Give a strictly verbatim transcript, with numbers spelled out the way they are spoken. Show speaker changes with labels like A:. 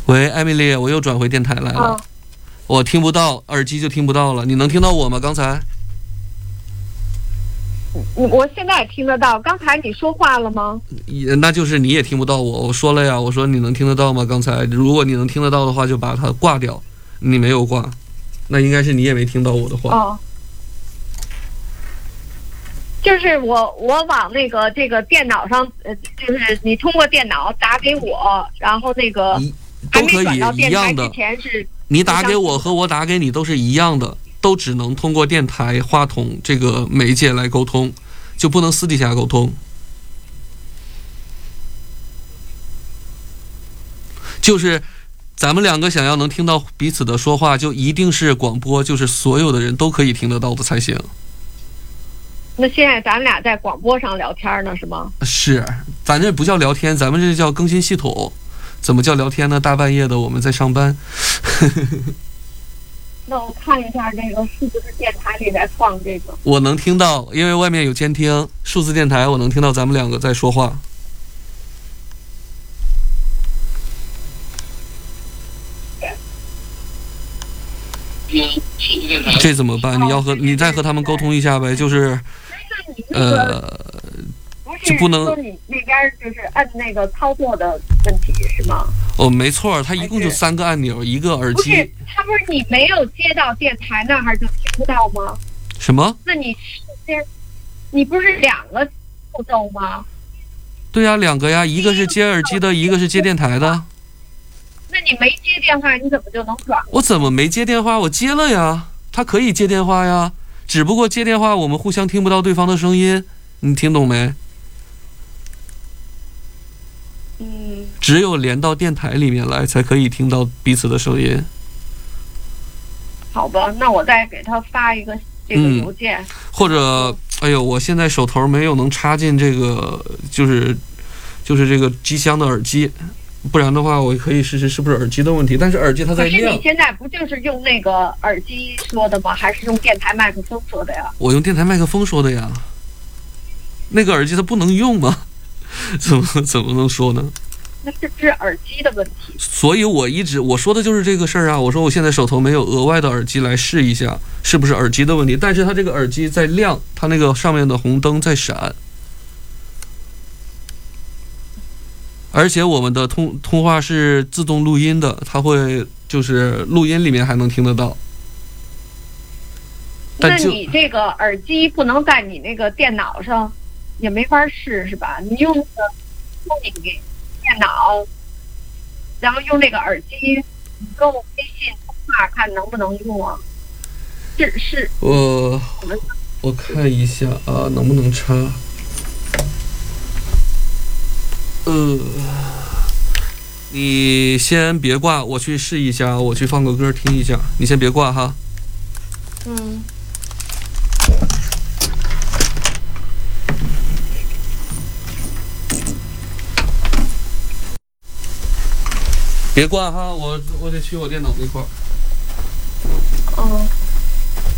A: 喂，艾米丽，我又转回电台来了。哦、我听不到，耳机就听不到了。你能听到我吗？刚才？
B: 我现在也听得到。刚才你说话了吗？
A: 也，那就是你也听不到我。我说了呀，我说你能听得到吗？刚才，如果你能听得到的话，就把它挂掉。你没有挂，那应该是你也没听到我的话。
B: 哦。就是我，我往那个这个电脑上，呃，就是你通过电脑打给我，然后那个还没转到电台之前是
A: 你打给我和我打给你都是一样的，都只能通过电台话筒这个媒介来沟通，就不能私底下沟通。就是咱们两个想要能听到彼此的说话，就一定是广播，就是所有的人都可以听得到的才行。
B: 那现在咱俩在广播上聊天呢，是吗？是，
A: 咱这不叫聊天，咱们这叫更新系统。怎么叫聊天呢？大半夜的我们在上班。
B: 那我看一下这个是不是电台里在放这个？
A: 我能听到，因为外面有监听，数字电台我能听到咱们两个在说话。这怎么办？你要和你再和他们沟通一下呗，就是，呃，就不能
B: 说你那边就是按那个操作的问题是吗？
A: 哦，没错，它一共就三个按钮，一个耳机。
B: 不是，它不是你没有接到电台那儿就听不到吗？
A: 什么？
B: 那你先，你不是两个步骤吗？
A: 对呀，两个呀，一个是接耳机的，一个是接电台的。
B: 那你没接电话，你怎么就能转？
A: 我怎么没接电话？我接了呀，他可以接电话呀，只不过接电话我们互相听不到对方的声音，你听懂没？
B: 嗯。
A: 只有连到电台里面来，才可以听到彼此的声音。
B: 好吧，那我再给他发一个这个邮件，
A: 嗯、或者，哎呦，我现在手头没有能插进这个，就是就是这个机箱的耳机。不然的话，我可以试试是不是耳机的问题。但是耳机它在亮。
B: 可是你现在不就是用那个耳机说的吗？还是用电台麦克风说的呀？
A: 我用电台麦克风说的呀。那个耳机它不能用吗？怎么怎么能说呢？
B: 那是不是耳机的问题？
A: 所以我一直我说的就是这个事儿啊。我说我现在手头没有额外的耳机来试一下，是不是耳机的问题？但是它这个耳机在亮，它那个上面的红灯在闪。而且我们的通通话是自动录音的，它会就是录音里面还能听得到。
B: 那你这个耳机不能在你那个电脑上，也没法试是吧？你用那个用你电脑，然后用那个耳机，你跟我微信通话看能不能用啊？是是。
A: 我我看一下啊，能不能插？呃，你先别挂，我去试一下，我去放个歌听一下，你先别挂哈。
B: 嗯。
A: 别挂哈，我我得去我电脑那块儿。